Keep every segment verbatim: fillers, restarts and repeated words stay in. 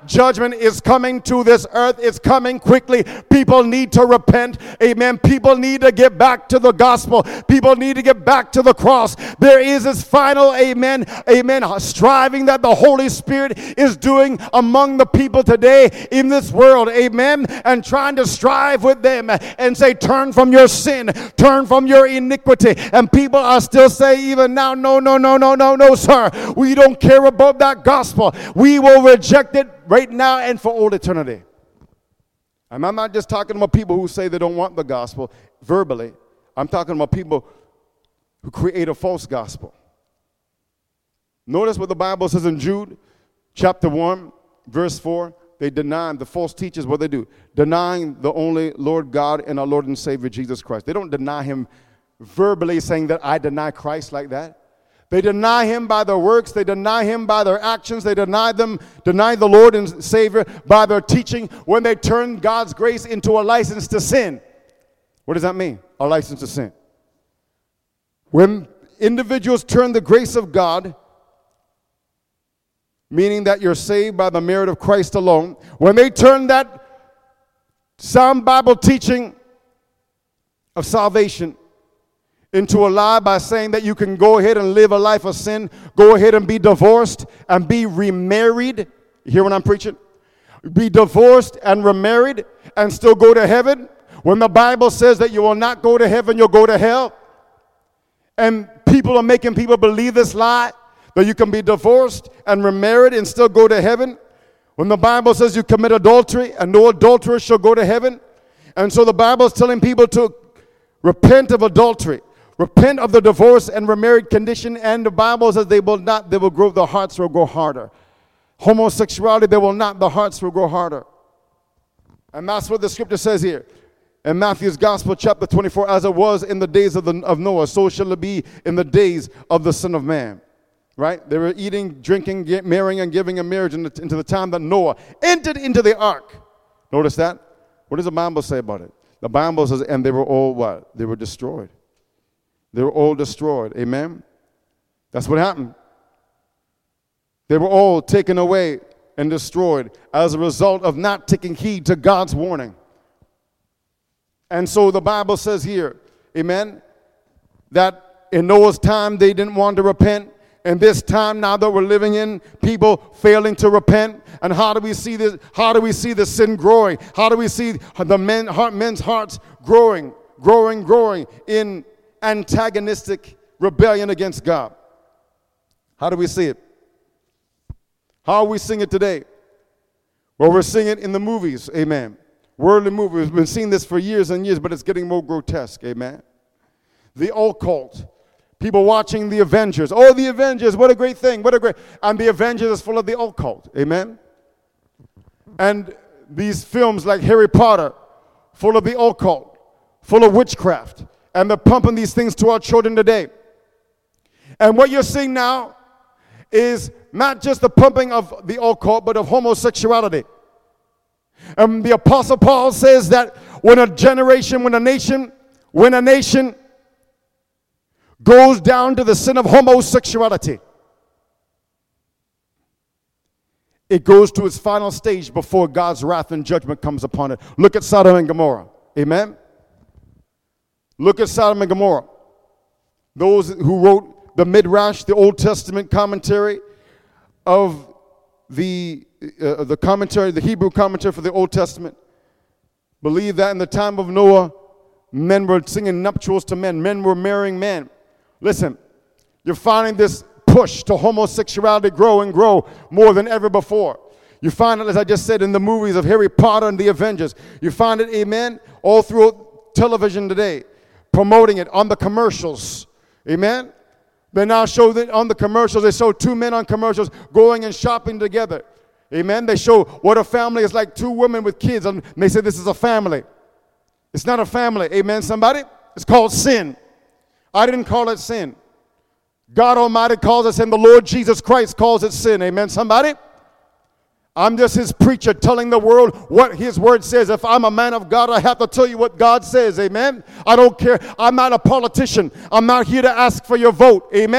Judgment is coming to this earth. It's coming quickly. People need to repent. Amen. People need to get back to the gospel. People need to get back to the cross. There is this final, amen, amen, striving that the Holy Spirit is doing among the people today in this world. Amen. And trying to strive with them and say, turn from your sin. Turn from your iniquity. And people are still saying even now, no, no, no, no, no, no, sir. We don't care about that gospel. We will reject it right now and for all eternity. And I'm not just talking about people who say they don't want the gospel verbally. I'm talking about people who create a false gospel. Notice what the Bible says in Jude chapter one, verse four. They deny, the false teachers, what they do? Denying the only Lord God and our Lord and Savior Jesus Christ. They don't deny him verbally saying that I deny Christ like that. They deny him by their works. They deny him by their actions. They deny them, deny the Lord and Savior by their teaching when they turn God's grace into a license to sin. What does that mean? A license to sin. When individuals turn the grace of God, meaning that you're saved by the merit of Christ alone, when they turn that sound Bible teaching of salvation into a lie by saying that you can go ahead and live a life of sin, go ahead and be divorced and be remarried. You hear what I'm preaching? Be divorced and remarried and still go to heaven. When the Bible says that you will not go to heaven, you'll go to hell. And people are making people believe this lie, that you can be divorced and remarried and still go to heaven. When the Bible says you commit adultery and no adulterer shall go to heaven. And so the Bible is telling people to repent of adultery. Repent of the divorce and remarried condition, and the Bible says they will not, they will grow, their hearts will grow harder. Homosexuality, they will not, the hearts will grow harder. And that's what the scripture says here. In Matthew's Gospel, chapter twenty-four, as it was in the days of, the, of Noah, so shall it be in the days of the Son of Man. Right? They were eating, drinking, get, marrying, and giving in marriage into, into the time that Noah entered into the ark. Notice that? What does the Bible say about it? The Bible says, and they were all what? They were destroyed. They were all destroyed. Amen? That's what happened. They were all taken away and destroyed as a result of not taking heed to God's warning. And so the Bible says here, amen, that in Noah's time they didn't want to repent. And this time now that we're living in, people failing to repent. And how do we see this? How do we see the sin growing? How do we see the men, heart, men's hearts growing, growing, growing in antagonistic rebellion against God? How do we see it? How are we seeing it today? Well, we're seeing it in the movies, amen. Worldly movies. We've been seeing this for years and years, but it's getting more grotesque, amen. The occult. People watching the Avengers. Oh, the Avengers, what a great thing, what a great... And the Avengers is full of the occult, amen. And these films like Harry Potter, full of the occult, full of witchcraft. And they're pumping these things to our children today. And what you're seeing now is not just the pumping of the occult, but of homosexuality. And the Apostle Paul says that when a generation, when a nation, when a nation goes down to the sin of homosexuality, it goes to its final stage before God's wrath and judgment comes upon it. Look at Sodom and Gomorrah. Amen? Look at Sodom and Gomorrah. Those who wrote the Midrash, the Old Testament commentary of the uh, the commentary, the Hebrew commentary for the Old Testament, believe that in the time of Noah, men were singing nuptials to men. Men were marrying men. Listen, you're finding this push to homosexuality grow and grow more than ever before. You find it, as I just said, in the movies of Harry Potter and the Avengers. You find it, amen, all through television today, promoting it on the commercials. Amen? They now show that on the commercials, they show two men on commercials going and shopping together. Amen? They show what a family is like, two women with kids, and they say this is a family. It's not a family. Amen, somebody? It's called sin. I didn't call it sin. God Almighty calls it sin. The Lord Jesus Christ calls it sin. Amen, somebody? I'm just his preacher telling the world what his word says. If I'm a man of God, I have to tell you what God says. Amen? I don't care. I'm not a politician. I'm not here to ask for your vote. Amen?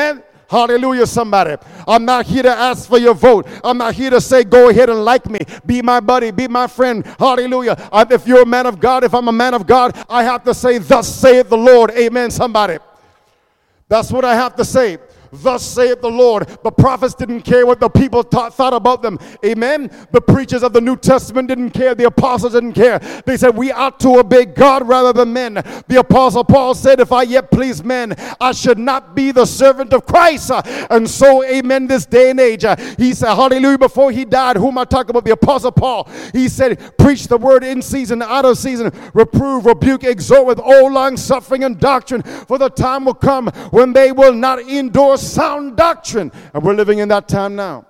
Hallelujah, somebody. I'm not here to ask for your vote. I'm not here to say, go ahead and like me. Be my buddy. Be my friend. Hallelujah. I, if you're a man of God, if I'm a man of God, I have to say, thus saith the Lord. Amen, somebody. That's what I have to say. Thus saith the Lord. The prophets didn't care what the people thought, thought about them. Amen. The preachers of the New Testament didn't care. The apostles didn't care. They said we ought to obey God rather than men. The apostle Paul said, if I yet please men, I should not be the servant of Christ. Uh, and so, amen, this day and age, uh, he said, hallelujah, before he died, whom I talk about, the apostle Paul, he said, preach the word in season, out of season, reprove, rebuke, exhort with all long suffering and doctrine, for the time will come when they will not endure sound doctrine. And we're living in that time now.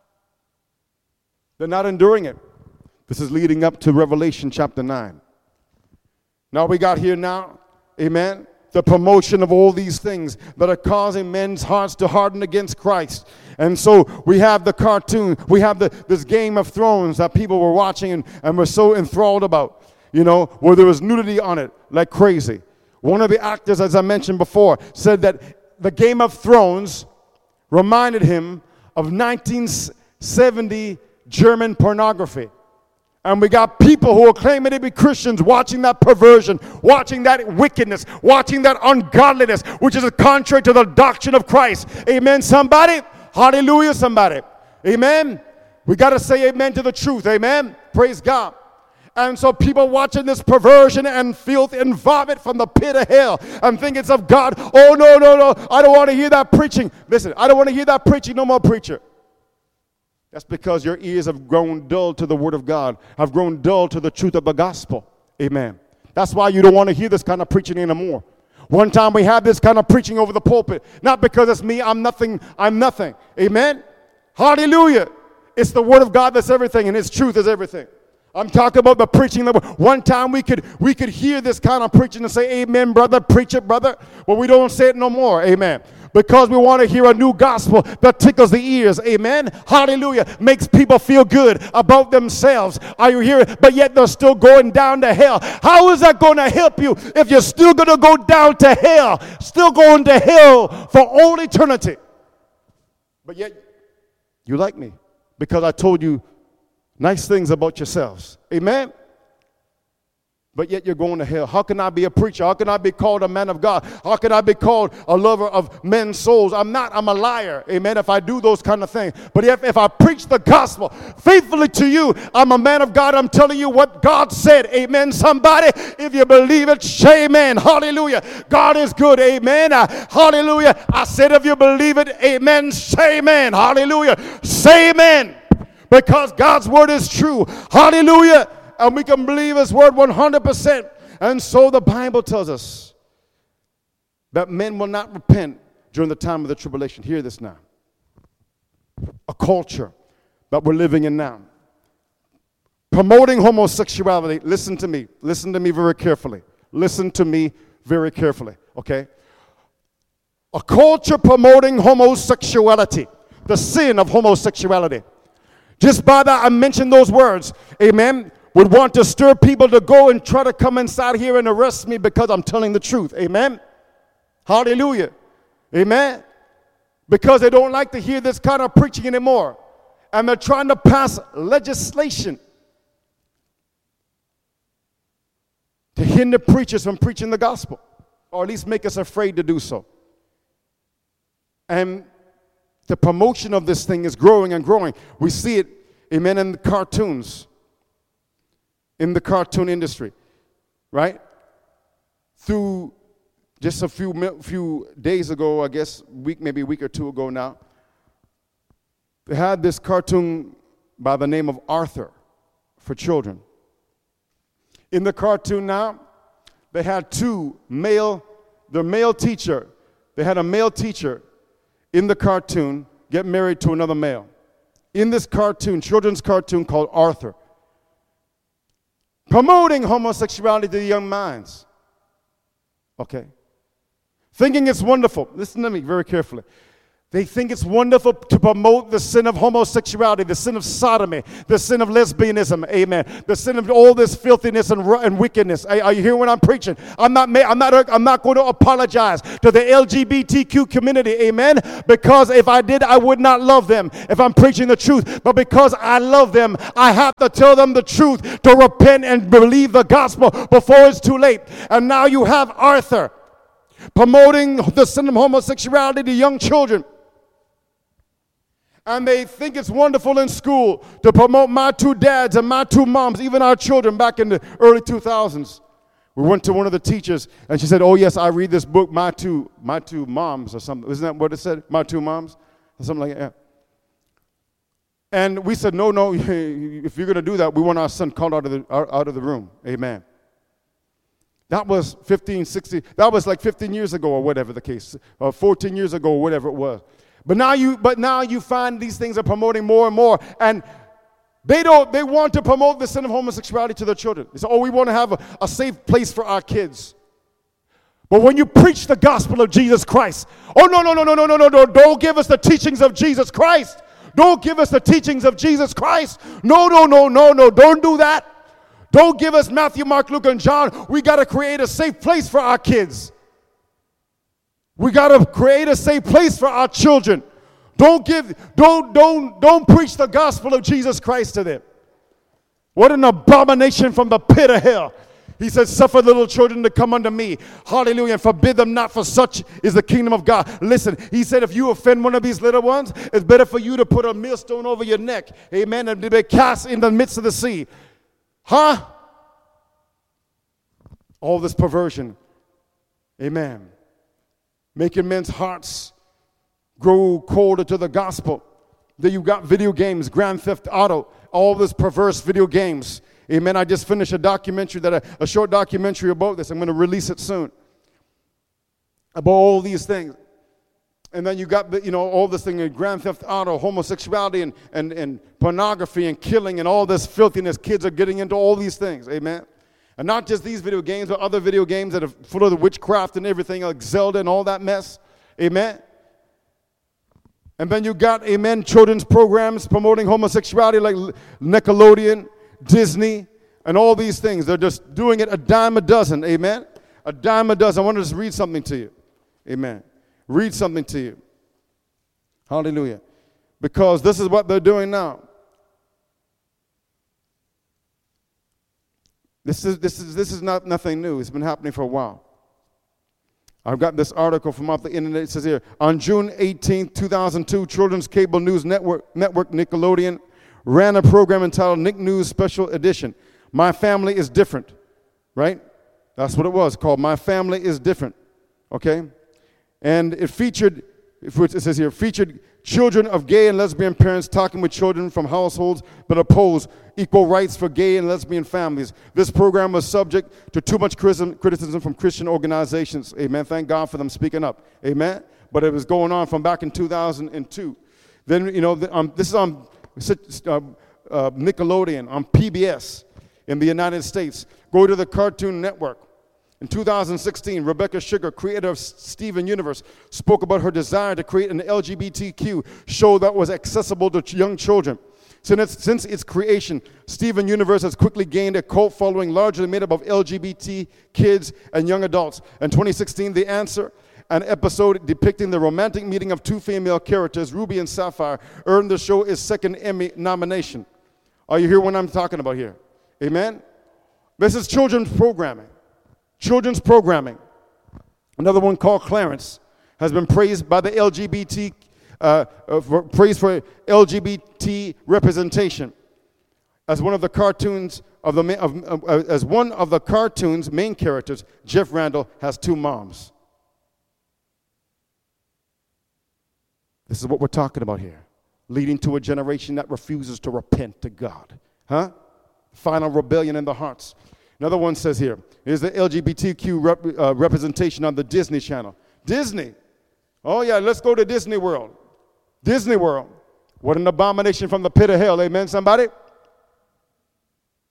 They're not enduring it. This is leading up to Revelation chapter nine. Now we got here now, amen, the promotion of all these things that are causing men's hearts to harden against Christ. And so we have the cartoon, we have the this Game of Thrones that people were watching and, and were so enthralled about, you know, where there was nudity on it like crazy. One of the actors, as I mentioned before, said that the Game of Thrones reminded him of nineteen seventy German pornography. And we got people who are claiming to be Christians watching that perversion, watching that wickedness, watching that ungodliness, which is contrary to the doctrine of Christ. Amen, somebody? Hallelujah, somebody. Amen? We got to say amen to the truth. Amen? Praise God. And so people watching this perversion and filth and vomit from the pit of hell and think it's of God. Oh, no, no, no. I don't want to hear that preaching. Listen, I don't want to hear that preaching. No more preacher. That's because your ears have grown dull to the word of God, have grown dull to the truth of the gospel. Amen. That's why you don't want to hear this kind of preaching anymore. One time we had this kind of preaching over the pulpit. Not because it's me, I'm nothing, I'm nothing. Amen. Hallelujah. It's the word of God that's everything, and his truth is everything. I'm talking about the preaching. One time we could we could hear this kind of preaching and say, amen, brother, preach it, brother. But we don't say it no more, amen. Because we want to hear a new gospel that tickles the ears, amen. Hallelujah. Makes people feel good about themselves. Are you hearing? But yet they're still going down to hell. How is that going to help you if you're still going to go down to hell? Still going to hell for all eternity. But yet you like me because I told you nice things about yourselves. Amen? But yet you're going to hell. How can I be a preacher? How can I be called a man of God? How can I be called a lover of men's souls? I'm not. I'm a liar. Amen? If I do those kind of things. But if, if I preach the gospel faithfully to you, I'm a man of God. I'm telling you what God said. Amen, somebody? If you believe it, say amen. Hallelujah. God is good. Amen. Uh, hallelujah. I said if you believe it, amen, say amen. Hallelujah. Say amen. Because God's word is true. Hallelujah. And we can believe his word one hundred percent. And so the Bible tells us that men will not repent during the time of the tribulation. Hear this now. A culture that we're living in now. Promoting homosexuality. Listen to me. Listen to me very carefully. Listen to me very carefully. Okay? A culture promoting homosexuality. The sin of homosexuality. Just by that, I mentioned those words. Amen. Would want to stir people to go and try to come inside here and arrest me because I'm telling the truth. Amen. Hallelujah. Amen. Because they don't like to hear this kind of preaching anymore. And they're trying to pass legislation to hinder preachers from preaching the gospel. Or at least make us afraid to do so. And the promotion of this thing is growing and growing. We see it, amen, in the cartoons. In the cartoon industry, right? Through just a few few days ago, I guess, week maybe a week or two ago now, they had this cartoon by the name of Arthur for children. In the cartoon now, they had two male, their male teacher, they had a male teacher in the cartoon get married to another male. In this cartoon, children's cartoon called Arthur. Promoting homosexuality to the young minds. Okay. Thinking it's wonderful. Listen to me very carefully. They think it's wonderful to promote the sin of homosexuality, the sin of sodomy, the sin of lesbianism, amen, the sin of all this filthiness and, and wickedness. Are, are you hearing what I'm preaching? I'm not, I'm not, I'm not going to apologize to the L G B T Q community, amen, because if I did, I would not love them if I'm preaching the truth. But because I love them, I have to tell them the truth, to repent and believe the gospel before it's too late. And now you have Arthur promoting the sin of homosexuality to young children. And they think it's wonderful in school to promote my two dads and my two moms, even our children back in the early two thousands. We went to one of the teachers, and she said, oh, yes, I read this book, My Two My Two Moms, or something. Isn't that what it said? My Two Moms? Or something like that. And we said, no, no, if you're going to do that, we want our son called out of the, out of the room. Amen. That was fifteen, sixteen, that was like fifteen years ago or whatever the case, or fourteen years ago or whatever it was. But now you, but now you find these things are promoting more and more, and they don't. They want to promote the sin of homosexuality to their children. They say, "Oh, we want to have a, a safe place for our kids." But when you preach the gospel of Jesus Christ, oh no, no, no, no, no, no, no, no! Don't give us the teachings of Jesus Christ. Don't give us the teachings of Jesus Christ. No, no, no, no, no! Don't do that. Don't give us Matthew, Mark, Luke, and John. We got to create a safe place for our kids. We got to create a safe place for our children. Don't give, don't, don't, don't preach the gospel of Jesus Christ to them. What an abomination from the pit of hell. He said, suffer little children to come unto me. Hallelujah. And forbid them not, for such is the kingdom of God. Listen, he said, if you offend one of these little ones, it's better for you to put a millstone over your neck. Amen. And to be cast in the midst of the sea. Huh? All this perversion. Amen. Making men's hearts grow colder to the gospel. Then you got video games, Grand Theft Auto, all this perverse video games. Amen. I just finished a documentary, that a, a short documentary about this. I'm going to release it soon. About all these things. And then you got, you know, all this thing in Grand Theft Auto, homosexuality and, and, and pornography and killing and all this filthiness. Kids are getting into all these things. Amen. And not just these video games, but other video games that are full of the witchcraft and everything, like Zelda and all that mess. Amen. And then you got, amen, children's programs promoting homosexuality like Nickelodeon, Disney, and all these things. They're just doing it a dime a dozen. Amen. A dime a dozen. I want to just read something to you. Amen. Read something to you. Hallelujah. Because this is what they're doing now. This is, this is, this is not nothing new. It's been happening for a while. I've got this article from off the internet. It says here, on June eighteenth, two thousand two, Children's Cable News Network, Network Nickelodeon ran a program entitled Nick News Special Edition. My Family is Different, right? That's what it was, called My Family is Different, okay? And it featured, it says here, featured children of gay and lesbian parents talking with children from households that oppose equal rights for gay and lesbian families. This program was subject to too much criticism from Christian organizations. Amen. Thank God for them speaking up. Amen. But it was going on from back in two thousand two. Then, you know, um, this is on uh, uh, Nickelodeon, on P B S in the United States. Go to the Cartoon Network. In two thousand sixteen, Rebecca Sugar, creator of Steven Universe, spoke about her desire to create an L G B T Q show that was accessible to young children. Since its, since its creation, Steven Universe has quickly gained a cult following largely made up of L G B T kids and young adults. In twenty sixteen, The Answer, an episode depicting the romantic meeting of two female characters, Ruby and Sapphire, earned the show its second Emmy nomination. Are you hearing what I'm talking about here? Amen? This is children's programming. Children's programming. Another one called Clarence has been praised by the L G B T, uh, uh, for, praised for L G B T representation as one of the cartoons of the of, uh, as one of the cartoon's main characters. Jeff Randall has two moms. This is what we're talking about here, leading to a generation that refuses to repent to God. Huh? Final rebellion in the hearts. Another one says here, here's the L G B T Q rep, uh, representation on the Disney Channel. Disney. Oh, yeah, let's go to Disney World. Disney World. What an abomination from the pit of hell. Amen, somebody?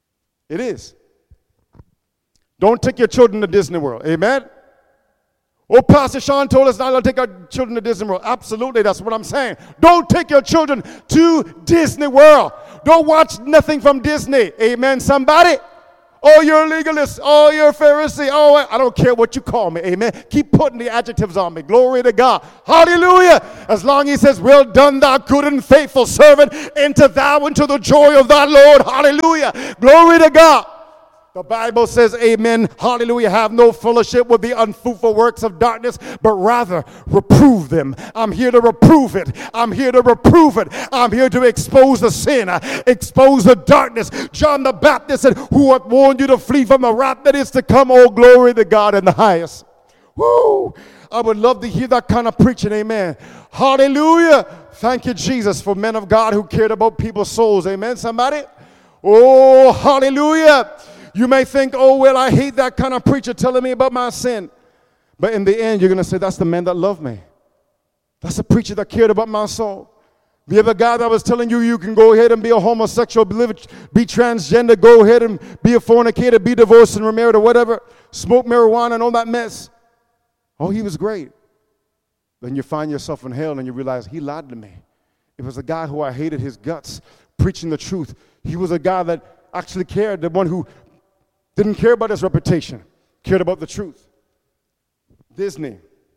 It is. Don't take your children to Disney World. Amen? Oh, Pastor Sean told us not to take our children to Disney World. Absolutely, that's what I'm saying. Don't take your children to Disney World. Don't watch nothing from Disney. Amen, somebody? Oh, you're a legalist. Oh, you're a Pharisee. Oh, I don't care what you call me. Amen. Keep putting the adjectives on me. Glory to God. Hallelujah. As long as he says, well done, thou good and faithful servant. Enter thou into the joy of thy Lord. Hallelujah. Glory to God. The Bible says, amen, hallelujah, have no fellowship with the unfruitful works of darkness, but rather reprove them. I'm here to reprove it. I'm here to reprove it. I'm here to expose the sin, expose the darkness. John the Baptist said, who hath warned you to flee from the wrath that is to come? Oh, glory to God in the highest. Woo! I would love to hear that kind of preaching, amen. Hallelujah. Thank you, Jesus, for men of God who cared about people's souls, amen, somebody? Oh, hallelujah. You may think, oh, well, I hate that kind of preacher telling me about my sin. But in the end, you're going to say, that's the man that loved me. That's the preacher that cared about my soul. The other guy that was telling you you can go ahead and be a homosexual, be, be transgender, go ahead and be a fornicator, be divorced and remarried or whatever, smoke marijuana and all that mess. Oh, he was great. Then you find yourself in hell and you realize he lied to me. It was a guy who I hated his guts, preaching the truth. He was a guy that actually cared, the one who didn't care about his reputation, cared about the truth. Disney,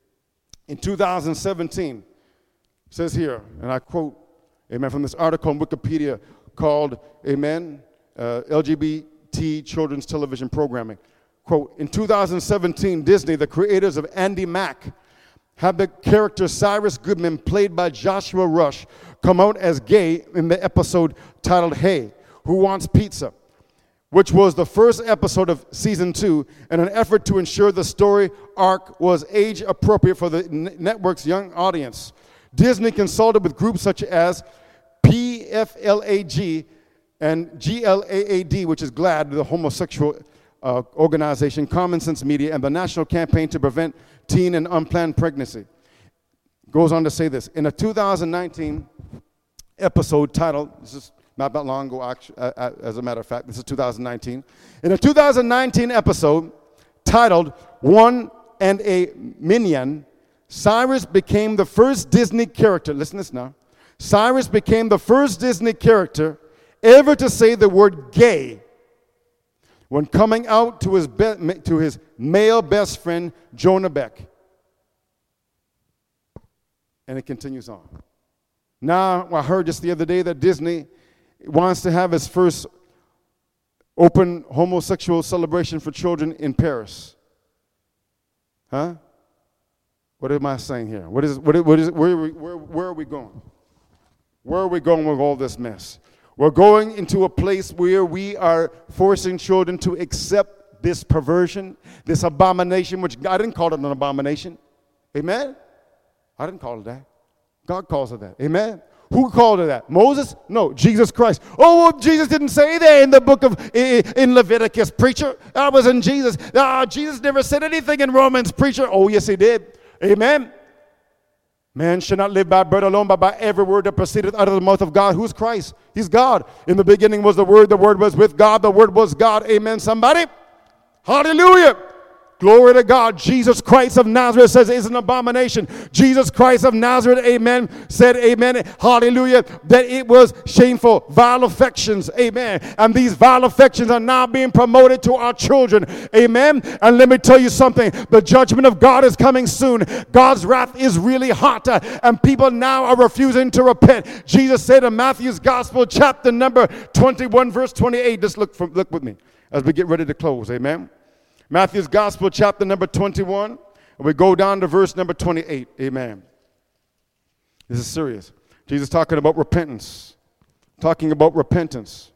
in two thousand seventeen, says here, and I quote, amen, from this article on Wikipedia called, amen, uh, L G B T children's television programming. Quote, in two thousand seventeen, Disney, the creators of Andy Mack, had the character Cyrus Goodman, played by Joshua Rush, come out as gay in the episode titled Hey, Who Wants Pizza?, which was the first episode of season two, in an effort to ensure the story arc was age appropriate for the n- network's young audience. Disney consulted with groups such as P F L A G and G L A A D, which is GLAAD, the homosexual uh, organization, Common Sense Media, and the National Campaign to Prevent Teen and Unplanned Pregnancy. Goes on to say this. In a two thousand nineteen episode titled, this is not that long ago, actually, uh, as a matter of fact. This is two thousand nineteen. In a two thousand nineteen episode titled One and a Minion, Cyrus became the first Disney character, listen to this now, Cyrus became the first Disney character ever to say the word gay when coming out to his, be- to his male best friend, Jonah Beck. And it continues on. Now, I heard just the other day that Disney wants to have his first open homosexual celebration for children in Paris. Huh? What am I saying here? What is, what is, what is where, where, where are we going? Where are we going with all this mess? We're going into a place where we are forcing children to accept this perversion, this abomination, which I didn't call it an abomination. Amen? I didn't call it that. God calls it that. Amen? Who called it that? Moses? No, Jesus Christ. Oh, well, Jesus didn't say that in the book of, in Leviticus, preacher. That was in Jesus. Ah, Jesus never said anything in Romans, preacher. Oh, yes, he did. Amen. Man should not live by bread alone, but by every word that proceedeth out of the mouth of God. Who's Christ? He's God. In the beginning was the Word. The Word was with God. The Word was God. Amen, somebody? Hallelujah. Glory to God. Jesus Christ of Nazareth says it's an abomination. Jesus Christ of Nazareth, amen, said, amen, hallelujah, that it was shameful. Vile affections, amen. And these vile affections are now being promoted to our children, amen. And let me tell you something. The judgment of God is coming soon. God's wrath is really hot, uh, and people now are refusing to repent. Jesus said in Matthew's Gospel, chapter number twenty-one, verse twenty-eight. Just look, from, look with me as we get ready to close, amen. Matthew's Gospel, chapter number twenty-one, and we go down to verse number twenty-eight. Amen. This is serious. Jesus talking about repentance. Talking about repentance.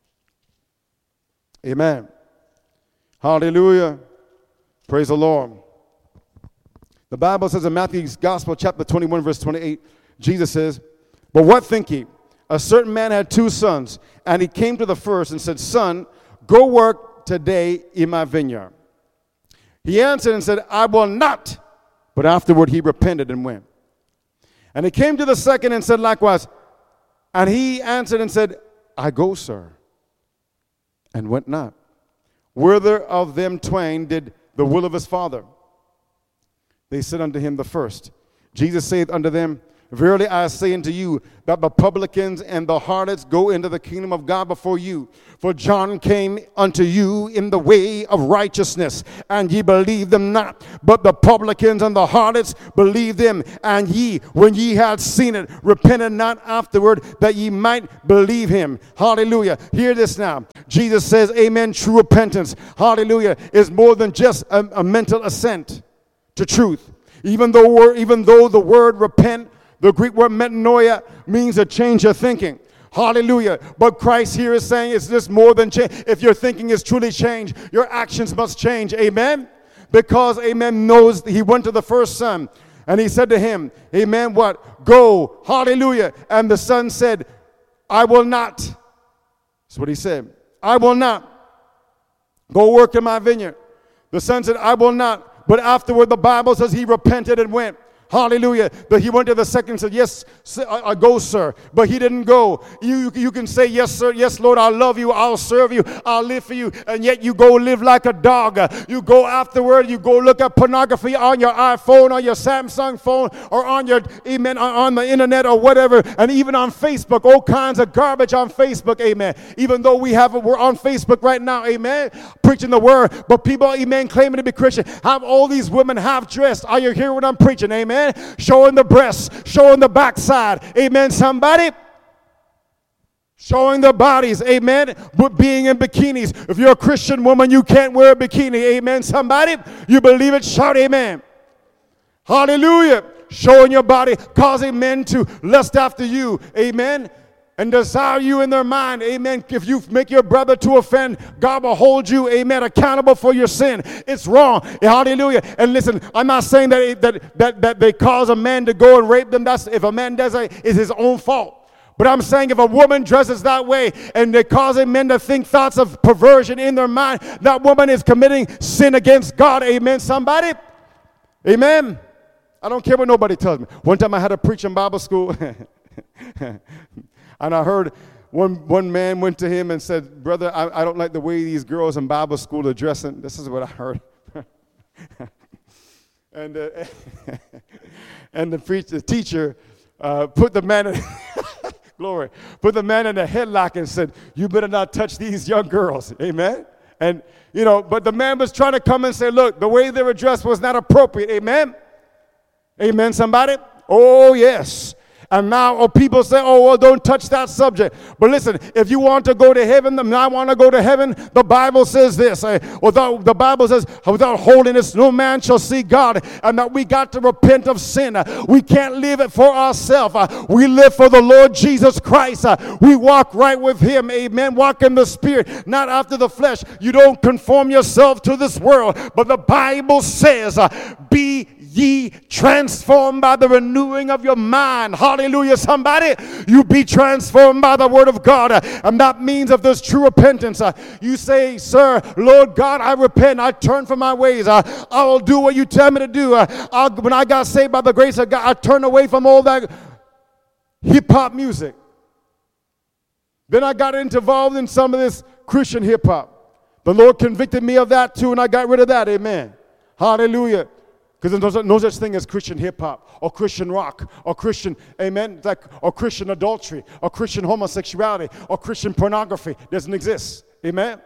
Amen. Hallelujah. Praise the Lord. The Bible says in Matthew's Gospel, chapter twenty-one, verse twenty-eight, Jesus says, but what think ye? A certain man had two sons, and he came to the first and said, Son, go work today in my vineyard. He answered and said, I will not. But afterward he repented and went. And he came to the second and said likewise. And he answered and said, I go, sir, and went not. Whither of them twain did the will of his father? They said unto him, the first. Jesus saith unto them, verily I say unto you, that the publicans and the harlots go into the kingdom of God before you. For John came unto you in the way of righteousness, and ye believed them not. But the publicans and the harlots believed them. And ye, when ye had seen it, repented not afterward, that ye might believe him. Hallelujah. Hear this now. Jesus says, amen, true repentance, hallelujah, is more than just a, a mental assent to truth. Even though, we're, even though the word repent, the Greek word metanoia, means a change of thinking. Hallelujah. But Christ here is saying it's just more than change. If your thinking is truly changed, your actions must change. Amen? Because, amen, knows he went to the first son and he said to him, amen, what? Go. Hallelujah. And the son said, I will not. That's what he said. I will not. Go work in my vineyard. The son said, I will not. But afterward, the Bible says he repented and went. Hallelujah. But he went to the second and said, yes, I, I go, sir. But he didn't go. You, you can say, yes, sir. Yes, Lord, I love you. I'll serve you. I'll live for you. And yet you go live like a dog. You go afterward. You go look at pornography on your iPhone, on your Samsung phone, or on your, amen, on the internet or whatever. And even on Facebook, all kinds of garbage on Facebook, amen. Even though we have, we're on Facebook right now, amen, preaching the word. But people, amen, claiming to be Christian, have all these women half dressed. Are you hearing what I'm preaching, amen? Showing the breasts, showing the backside, amen, somebody, showing their bodies, amen, but being in bikinis. If you're a Christian woman, you can't wear a bikini, amen, somebody, you believe it, shout amen. Hallelujah. Showing your body, causing men to lust after you, amen, and desire you in their mind, amen. If you make your brother to offend, God will hold you, amen, accountable for your sin. It's wrong. Hallelujah. And listen, I'm not saying that that that, that they cause a man to go and rape them. That's, if a man does it, it's his own fault. But I'm saying if a woman dresses that way and they're causing men to think thoughts of perversion in their mind, that woman is committing sin against God, amen, somebody. Amen. I don't care what nobody tells me. One time I had to preach in Bible school. And I heard one, one man went to him and said, brother, I, I don't like the way these girls in Bible school are dressing. This is what I heard. and uh, and the, preach, the teacher uh, put the man in, glory, put the man in a headlock and said, you better not touch these young girls. Amen? And, you know, but the man was trying to come and say, look, the way they were dressed was not appropriate. Amen? Amen, somebody? Oh, yes. And now oh, people say, oh, well, don't touch that subject. But listen, if you want to go to heaven, and I want to go to heaven, the Bible says this. Uh, without, the Bible says, without holiness, no man shall see God. And that we got to repent of sin. Uh, we can't live it for ourselves. Uh, we live for the Lord Jesus Christ. Uh, we walk right with him. Amen. Walk in the Spirit, not after the flesh. You don't conform yourself to this world. But the Bible says, uh, be ye transformed by the renewing of your mind. Hallelujah, somebody. You be transformed by the word of God. And that means if there's true repentance, uh, you say, sir, Lord God, I repent. I turn from my ways. Uh, I will do what you tell me to do. Uh, I'll, when I got saved by the grace of God, I turned away from all that hip-hop music. Then I got involved in some of this Christian hip-hop. The Lord convicted me of that too, and I got rid of that. Amen. Hallelujah. Because there's no such thing as Christian hip-hop or Christian rock or Christian, amen, like, or Christian adultery or Christian homosexuality or Christian pornography. It doesn't exist. Amen?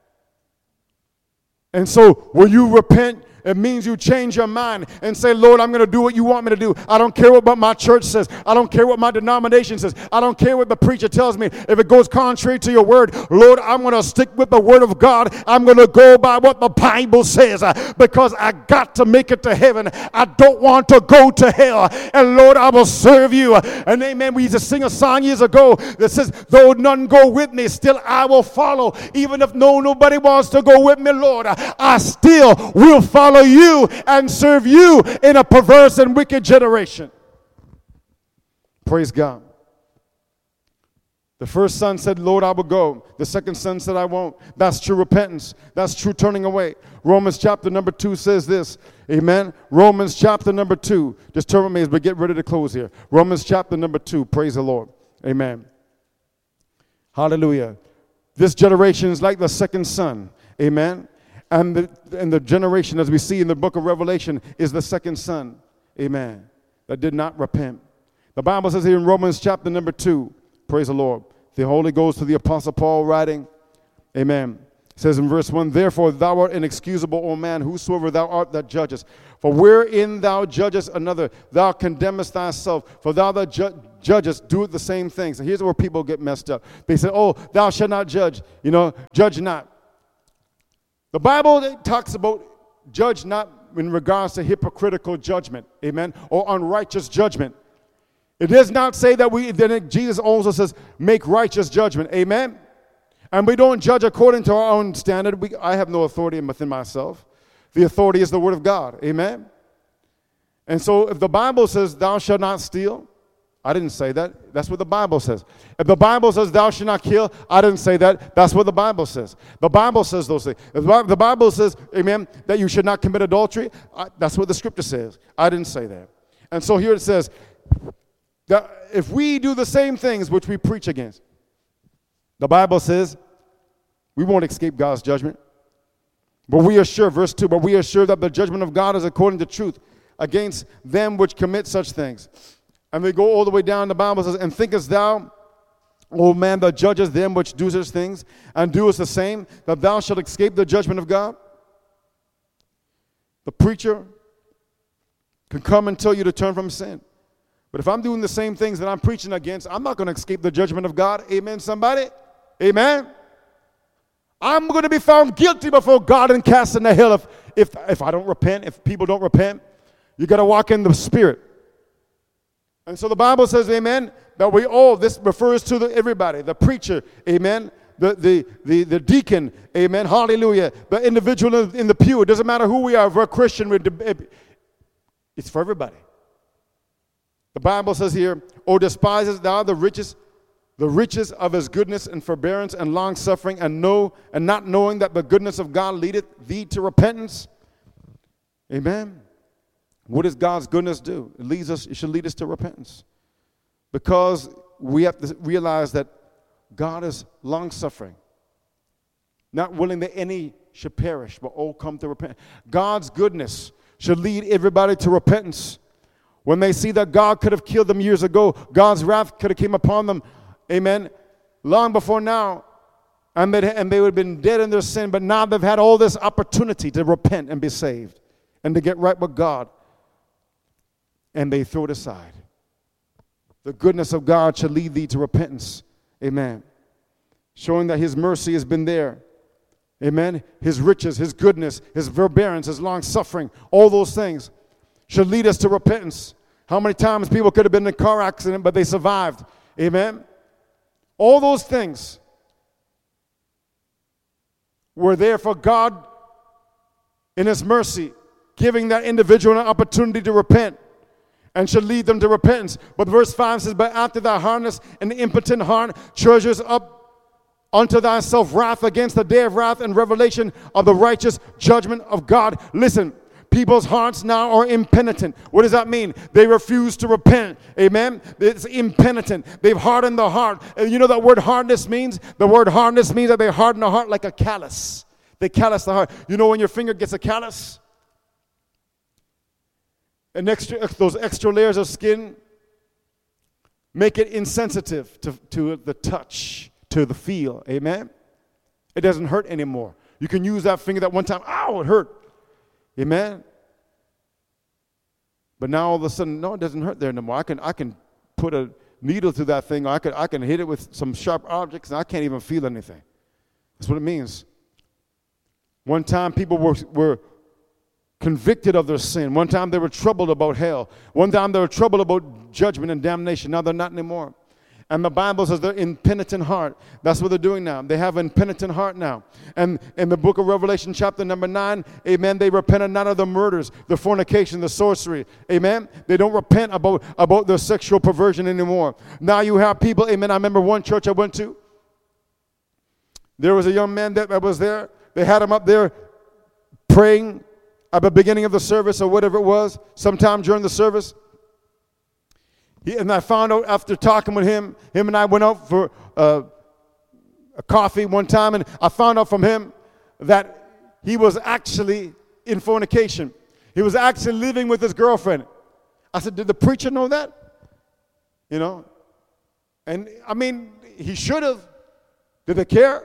And so when you repent, it means you change your mind and say, Lord, I'm going to do what you want me to do. I don't care what my church says. I don't care what my denomination says. I don't care what the preacher tells me. If it goes contrary to your word, Lord, I'm going to stick with the word of God. I'm going to go by what the Bible says uh, because I got to make it to heaven. I don't want to go to hell. And Lord, I will serve you. And amen, we used to sing a song years ago that says, though none go with me, still I will follow. Even if no nobody wants to go with me, Lord, I still will follow you and serve you in a perverse and wicked generation. Praise God. The first son said, Lord, I will go. The second son said, I won't. That's true repentance. That's true turning away. Romans chapter number two says this. Amen. Romans chapter number two. Just turn with me as we get ready to close here. Romans chapter number two. Praise the Lord. Amen. Hallelujah. This generation is like the second son. Amen. And the, and the generation, as we see in the book of Revelation, is the second son, amen, that did not repent. The Bible says here in Romans chapter number two, praise the Lord, the Holy Ghost to the Apostle Paul writing, amen. It says in verse one, therefore thou art inexcusable, O man, whosoever thou art that judgest. For wherein thou judgest another, thou condemnest thyself. For thou that ju- judgest doeth the same things. And here's where people get messed up. They say, oh, thou shalt not judge. You know, judge not. The Bible talks about judge not in regards to hypocritical judgment, amen, or unrighteous judgment. It does not say that we, then Jesus also says, make righteous judgment, amen. And we don't judge according to our own standard. We, I have no authority within myself. The authority is the word of God, amen. And so if the Bible says, thou shalt not steal, I didn't say that. That's what the Bible says. If the Bible says, thou shalt not kill, I didn't say that. That's what the Bible says. The Bible says those things. If the Bible says, amen, that you should not commit adultery, I, that's what the scripture says. I didn't say that. And so here it says, that if we do the same things which we preach against, the Bible says we won't escape God's judgment. But we are sure, verse two, but we are sure that the judgment of God is according to truth against them which commit such things. And we go all the way down, the Bible says, and thinkest thou, O man, that judgest them which do such things, and doest the same, that thou shalt escape the judgment of God? The preacher can come and tell you to turn from sin. But if I'm doing the same things that I'm preaching against, I'm not going to escape the judgment of God. Amen, somebody? Amen? I'm going to be found guilty before God and cast in the hell if, if, if I don't repent, if people don't repent. You got to walk in the Spirit. And so the Bible says, amen, that we all, this refers to the, everybody, the preacher, amen, the, the, the, the deacon, amen, hallelujah, the individual in, in the pew. It doesn't matter who we are, if we're a Christian, we're, it's for everybody. The Bible says here, O despisest thou the riches, the riches of his goodness and forbearance and long-suffering, and know, and not knowing that the goodness of God leadeth thee to repentance? Amen. What does God's goodness do? It leads us, it should lead us to repentance. Because we have to realize that God is long-suffering, not willing that any should perish, but all come to repent. God's goodness should lead everybody to repentance. When they see that God could have killed them years ago, God's wrath could have came upon them, amen, long before now, and they, and they would have been dead in their sin, but now they've had all this opportunity to repent and be saved and to get right with God, and they throw it aside. The goodness of God should lead thee to repentance, amen, showing that his mercy has been there, amen, his riches, his goodness, his forbearance, his long-suffering, all those things should lead us to repentance. How many times people could have been in a car accident, but they survived? Amen? All those things were there for God in his mercy, giving that individual an opportunity to repent and should lead them to repentance. But verse five says, but after thy hardness and impotent heart treasures up unto thyself wrath against the day of wrath and revelation of the righteous judgment of God. Listen. People's hearts now are impenitent. What does that mean? They refuse to repent. Amen? It's impenitent. They've hardened the heart. And you know that word hardness means? The word hardness means that they harden the heart like a callus. They callus the heart. You know when your finger gets a callus? And extra, those extra layers of skin make it insensitive to, to the touch, to the feel. Amen? It doesn't hurt anymore. You can use that finger that one time, ow, it hurt. Amen. But now all of a sudden, no, it doesn't hurt there anymore. I can I can put a needle through that thing, or I can I can hit it with some sharp objects, and I can't even feel anything. That's what it means. One time people were were convicted of their sin. One time they were troubled about hell. One time they were troubled about judgment and damnation. Now they're not anymore. And the Bible says they're impenitent heart. That's what they're doing now. They have an impenitent heart now. And in the book of Revelation chapter number nine, amen, they repented not of the murders, the fornication, the sorcery. Amen. They don't repent about, about their sexual perversion anymore. Now you have people, amen. I remember one church I went to. There was a young man that, that was there. They had him up there praying at the beginning of the service or whatever it was, sometime during the service. He, and I found out after talking with him, him and I went out for uh, a coffee one time, and I found out from him that he was actually in fornication. He was actually living with his girlfriend. I said, did the preacher know that? You know? And I mean, he should have. Did they care?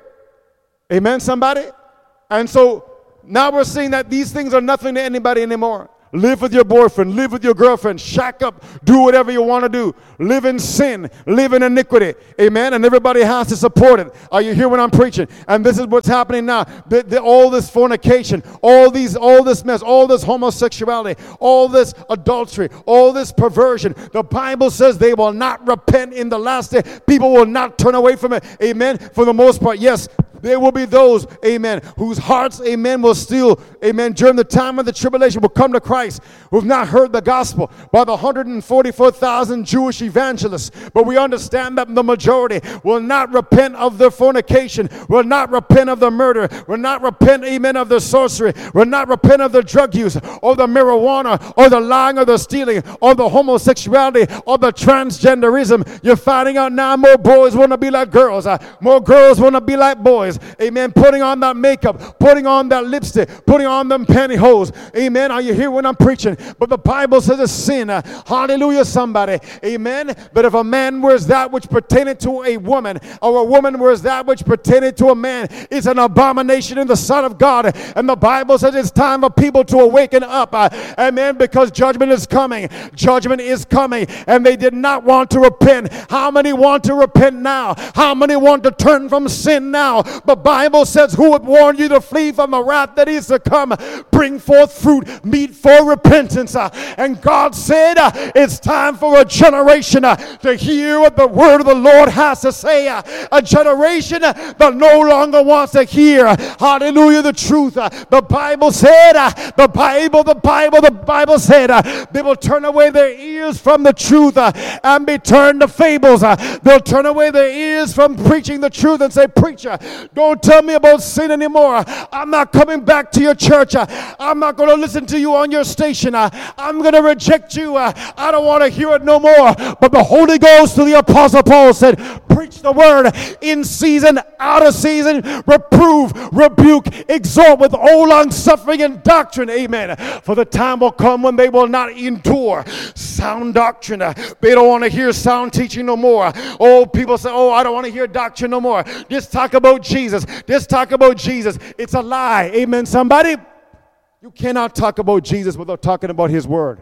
Amen, somebody? And so now we're seeing that these things are nothing to anybody anymore. Live with your boyfriend, live with your girlfriend, shack up, do whatever you want to do. Live in sin, live in iniquity. Amen? And everybody has to support it. Are you hearing what I'm preaching? And this is what's happening now. The, the, all this fornication, all these, all this mess, all this homosexuality, all this adultery, all this perversion. The Bible says they will not repent in the last day. People will not turn away from it. Amen? For the most part, yes. There will be those, amen, whose hearts, amen, will still, amen, during the time of the tribulation will come to Christ, who have not heard the gospel by the one hundred forty-four thousand Jewish evangelists. But we understand that the majority will not repent of their fornication, will not repent of the murder, will not repent, amen, of the sorcery, will not repent of the drug use, or the marijuana, or the lying, or the stealing, or the homosexuality, or the transgenderism. You're finding out now more boys want to be like girls, uh, more girls want to be like boys. Amen. Putting on that makeup, putting on that lipstick, putting on them pantyhose. Amen. Are you here when I'm preaching? But the Bible says it's sin. Uh, hallelujah, somebody. Amen. But if a man wears that which pertained to a woman, or a woman wears that which pertained to a man, it's an abomination in the sight of God. And the Bible says it's time for people to awaken up. Uh, amen. Because judgment is coming. Judgment is coming. And they did not want to repent. How many want to repent now? How many want to turn from sin now? The Bible says, who would warn you to flee from the wrath that is to come? Bring forth fruit, meet for repentance. Uh, and God said, uh, it's time for a generation uh, to hear what the word of the Lord has to say. Uh, a generation uh, that no longer wants to hear, uh, hallelujah, the truth. Uh, the Bible said, uh, the Bible, the Bible, the Bible said, uh, they will turn away their ears from the truth uh, and be turned to fables. Uh, they'll turn away their ears from preaching the truth and say, preacher, don't tell me about sin anymore. I'm not coming back to your church. I'm not going to listen to you on your station. I'm going to reject you. I don't want to hear it no more. But the Holy Ghost to the Apostle Paul said, preach the word in season, out of season, reprove, rebuke, exhort with all long suffering and doctrine. Amen. For the time will come when they will not endure sound doctrine. They don't want to hear sound teaching no more. Oh, people say, oh, I don't want to hear doctrine no more. Just talk about Jesus. Just talk about Jesus. It's a lie. Amen, somebody? You cannot talk about Jesus without talking about his word.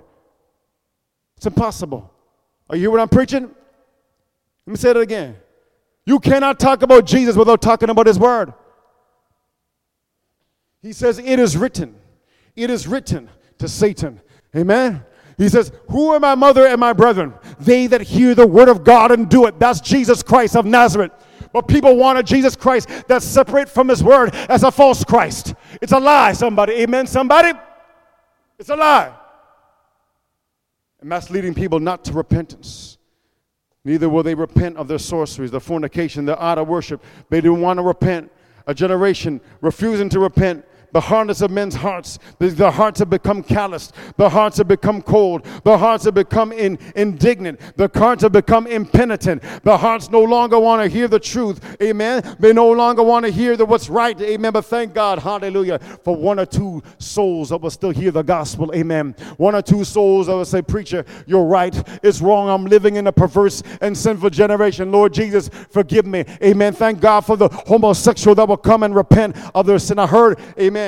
It's impossible. Are you hear what I'm preaching? Let me say it again. You cannot talk about Jesus without talking about his word. He says, it is written. It is written to Satan. Amen? He says, who are my mother and my brethren? They that hear the word of God and do it. That's Jesus Christ of Nazareth. But people want a Jesus Christ that's separate from his word as a false Christ. It's a lie, somebody. Amen, somebody? It's a lie. And that's leading people not to repentance. Neither will they repent of their sorceries, their fornication, their idol worship. They don't want to repent. A generation refusing to repent. The hardness of men's hearts, the hearts have become calloused. The hearts have become cold. The hearts have become in, indignant. The hearts have become impenitent. The hearts no longer want to hear the truth. Amen. They no longer want to hear the what's right. Amen. But thank God, hallelujah, for one or two souls that will still hear the gospel. Amen. One or two souls that will say, preacher, you're right. It's wrong. I'm living in a perverse and sinful generation. Lord Jesus, forgive me. Amen. Thank God for the homosexual that will come and repent of their sin. I heard, amen,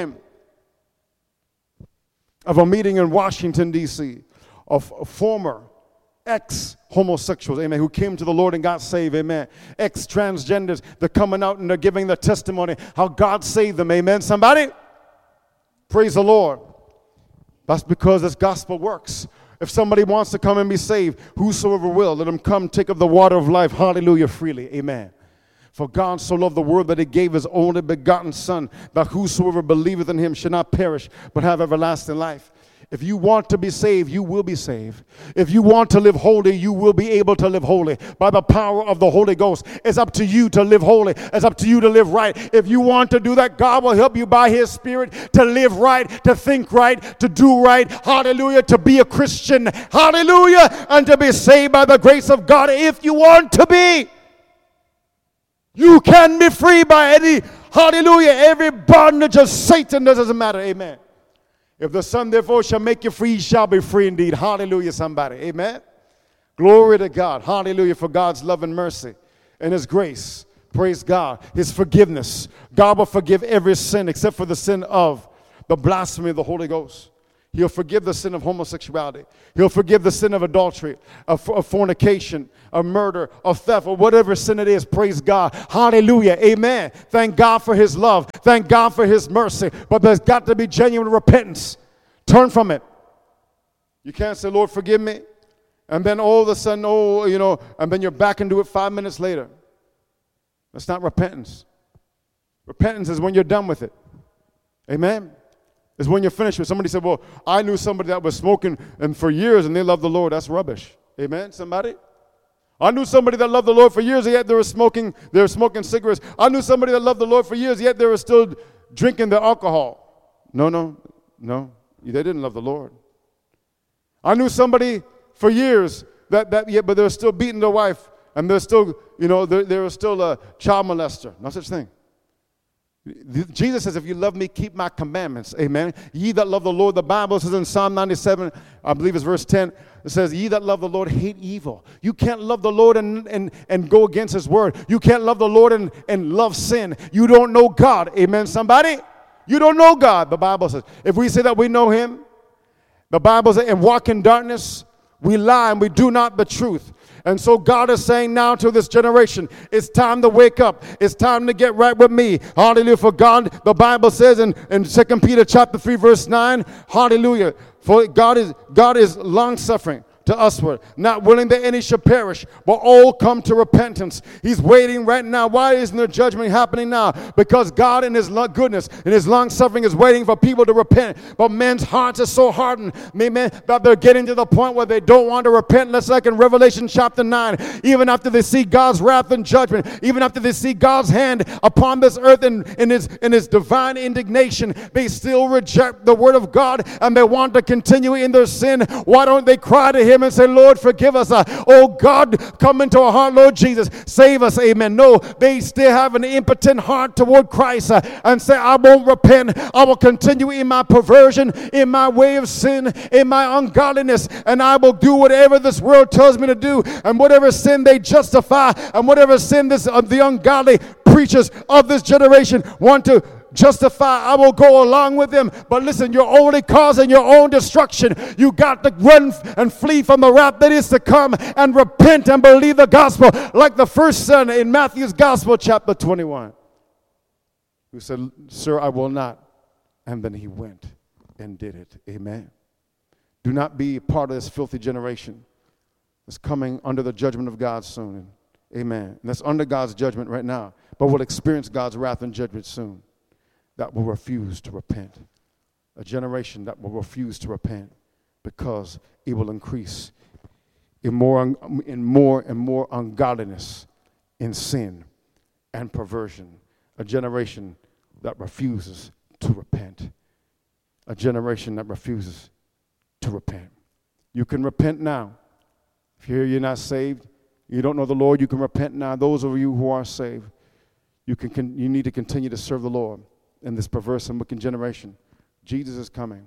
of a meeting in Washington, D C of former ex-homosexuals, amen, who came to the Lord and got saved, amen. Ex-transgenders, they're coming out and they're giving their testimony how God saved them, amen. Somebody? Praise the Lord. That's because this gospel works. If somebody wants to come and be saved, whosoever will, let him come take of the water of life, hallelujah, freely, amen. For God so loved the world that he gave his only begotten Son, that whosoever believeth in him should not perish, but have everlasting life. If you want to be saved, you will be saved. If you want to live holy, you will be able to live holy by the power of the Holy Ghost. It's up to you to live holy. It's up to you to live right. If you want to do that, God will help you by his Spirit to live right, to think right, to do right. Hallelujah. To be a Christian. Hallelujah. And to be saved by the grace of God if you want to be. You can be free by any, Hallelujah. Every bondage of Satan doesn't matter. Amen. If the Son therefore shall make you free, you shall be free indeed. Hallelujah, somebody. Amen. Glory to God. Hallelujah for God's love and mercy and his grace. Praise God. His forgiveness. God will forgive every sin except for the sin of the blasphemy of the Holy Ghost. He'll forgive the sin of homosexuality. He'll forgive the sin of adultery, of, of fornication, of murder, of theft, or whatever sin it is. Praise God. Hallelujah. Amen. Thank God for his love. Thank God for his mercy. But there's got to be genuine repentance. Turn from it. You can't say, Lord, forgive me. And then all of a sudden, oh, you know, and then you're back and do it five minutes later. That's not repentance. Repentance is when you're done with it. Amen. Is when you're finished with. Somebody said, well, I knew somebody that was smoking and for years and they loved the Lord. That's rubbish. Amen, somebody? I knew somebody that loved the Lord for years, yet they were smoking, they were smoking cigarettes. I knew somebody that loved the Lord for years, yet they were still drinking the alcohol. No, no, no. They didn't love the Lord. I knew somebody for years that, that yeah, but they were still beating their wife and they're still, you know, they they were still a child molester. No such thing. Jesus says, if you love me, keep my commandments. Amen. Ye that love the Lord, the Bible says in Psalm ninety-seven, I believe it's verse ten, it says, ye that love the Lord hate evil. You can't love the Lord and, and, and go against his word. You can't love the Lord and, and love sin. You don't know God. Amen, somebody? You don't know God, the Bible says. If we say that we know him, the Bible says, and walk in darkness, we lie and we do not the truth. And so God is saying now to this generation, it's time to wake up. It's time to get right with me. Hallelujah. For God, the Bible says in, in Second Peter chapter three, verse nine, hallelujah. For God is God is long-suffering to usward, not willing that any should perish, but all come to repentance. He's waiting right now. Why isn't there judgment happening now? Because God in his goodness and his long-suffering is waiting for people to repent. But men's hearts are so hardened, amen, that they're getting to the point where they don't want to repent. Let's like in Revelation chapter nine, even after they see God's wrath and judgment, even after they see God's hand upon this earth in, in, his, in his divine indignation, they still reject the word of God and they want to continue in their sin. Why don't they cry to him and say, Lord, forgive us. Uh, oh, God, come into our heart, Lord Jesus. Save us. Amen. No, they still have an impotent heart toward Christ uh, and say, I won't repent. I will continue in my perversion, in my way of sin, in my ungodliness, and I will do whatever this world tells me to do, and whatever sin they justify, and whatever sin this uh, the ungodly preachers of this generation want to justify, I will go along with them. But listen, you're only causing your own destruction. You got to run and flee from the wrath that is to come and repent and believe the gospel, like the first son in Matthew's gospel chapter twenty-one, who said, sir, I will not. And then he went and did it. Amen. Do not be part of this filthy generation that's coming under the judgment of God soon. Amen. And that's under God's judgment right now, but will experience God's wrath and judgment soon. That will refuse to repent. A generation that will refuse to repent because it will increase in more, in more and more ungodliness, in sin and perversion. A generation that refuses to repent. A generation that refuses to repent. You can repent now. If you're, you're not saved, you don't know the Lord, you can repent now. Those of you who are saved, you can, can you need to continue to serve the Lord in this perverse and wicked generation. Jesus is coming.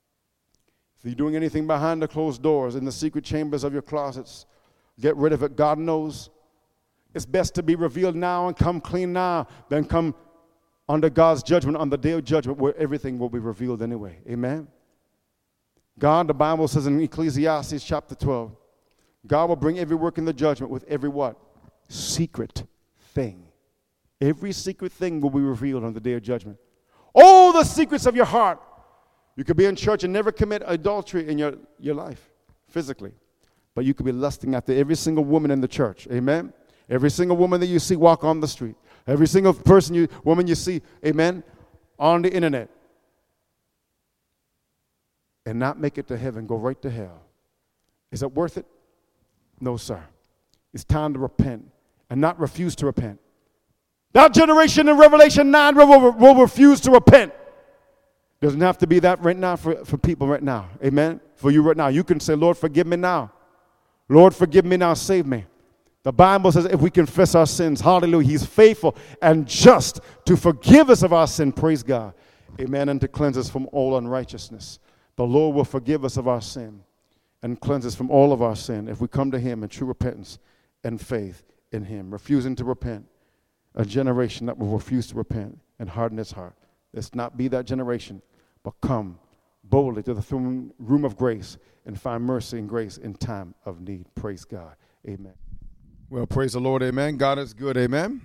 If you're doing anything behind the closed doors, in the secret chambers of your closets, get rid of it. God knows. It's best to be revealed now and come clean now than come under God's judgment on the day of judgment where everything will be revealed anyway. Amen? God, the Bible says in Ecclesiastes chapter twelve, God will bring every work in the judgment with every what? Secret thing. Every secret thing will be revealed on the day of judgment. All the secrets of your heart. You could be in church and never commit adultery in your, your life, physically. But you could be lusting after every single woman in the church. Amen? Every single woman that you see walk on the street. Every single person, you, woman you see, amen, on the internet. And not make it to heaven, go right to hell. Is it worth it? No, sir. It's time to repent and not refuse to repent. That generation in Revelation nine will, will refuse to repent. Doesn't have to be that right now for, for people right now. Amen? For you right now. You can say, Lord, forgive me now. Lord, forgive me now. Save me. The Bible says if we confess our sins, hallelujah, he's faithful and just to forgive us of our sin, praise God, amen, and to cleanse us from all unrighteousness. The Lord will forgive us of our sin and cleanse us from all of our sin if we come to him in true repentance and faith in him. Refusing to repent, a generation that will refuse to repent and harden its heart. Let's not be that generation, but come boldly to the throne room of grace and find mercy and grace in time of need. Praise God. Amen. Well, praise the Lord. Amen. God is good. Amen.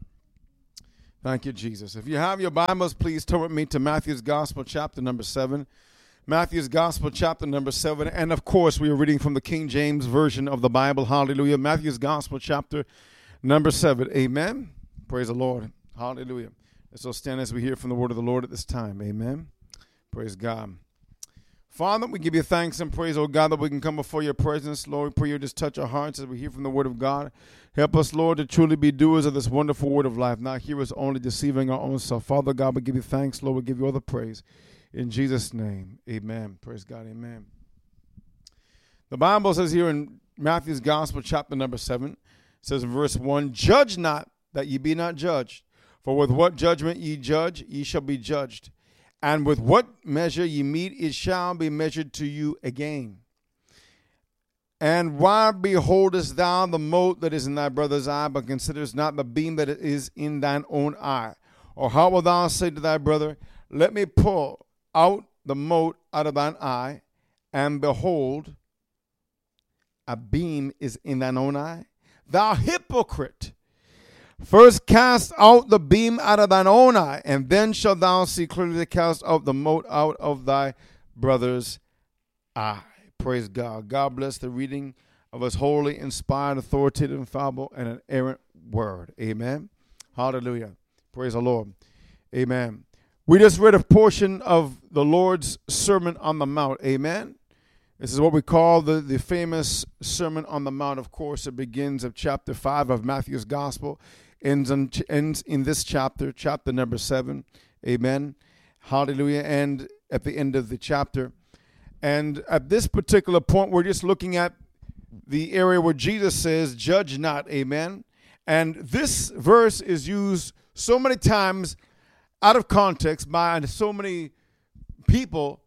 Thank you, Jesus. If you have your Bibles, please turn with me to Matthew's Gospel, chapter number seven. Matthew's Gospel, chapter number seven. And, of course, we are reading from the King James Version of the Bible. Hallelujah. Matthew's Gospel, chapter number seven. Amen. Praise the Lord. Hallelujah. Let's all stand as we hear from the word of the Lord at this time. Amen. Praise God. Father, we give you thanks and praise, oh God, that we can come before your presence. Lord, we pray you just touch our hearts as we hear from the word of God. Help us, Lord, to truly be doers of this wonderful word of life, not hearers only, deceiving our own self. Father God, we give you thanks, Lord. We give you all the praise. In Jesus' name, amen. Praise God, amen. The Bible says here in Matthew's Gospel, chapter number seven, it says in verse one, judge not that ye be not judged. For with what judgment ye judge, ye shall be judged. And with what measure ye meet, it shall be measured to you again. And why beholdest thou the mote that is in thy brother's eye, but considerest not the beam that is in thine own eye? Or how wilt thou say to thy brother, let me pull out the mote out of thine eye, and behold, a beam is in thine own eye? Thou hypocrite! First cast out the beam out of thine own eye, and then shalt thou see clearly to cast out the mote out of thy brother's eye. Praise God. God bless the reading of his holy, inspired, authoritative, infallible, and inerrant word. Amen. Hallelujah. Praise the Lord. Amen. We just read a portion of the Lord's Sermon on the Mount. Amen. This is what we call the, the famous Sermon on the Mount. Of course, it begins of chapter five of Matthew's Gospel. Ends in, ends in this chapter, chapter number seven. Amen. Hallelujah. And at the end of the chapter. And at this particular point, we're just looking at the area where Jesus says, judge not. Amen. And this verse is used so many times out of context by so many people